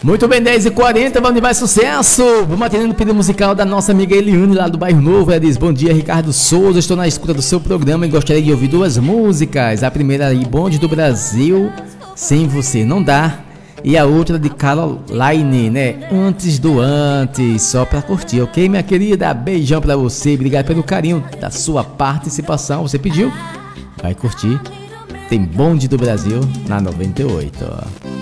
Muito bem, 10h40, vamos de mais sucesso. Vamos atendendo o pedido musical da nossa amiga Eliane, lá do Bairro Novo. Ela diz: bom dia, Ricardo Souza, estou na escuta do seu programa e gostaria de ouvir duas músicas. A primeira aí, Bonde do Brasil, Sem Você Não Dá. E a outra de Caroline, né? Antes do Antes, só pra curtir, ok, minha querida? Beijão pra você, obrigado pelo carinho da sua participação. Você pediu? Vai curtir. Tem Bonde do Brasil na 98.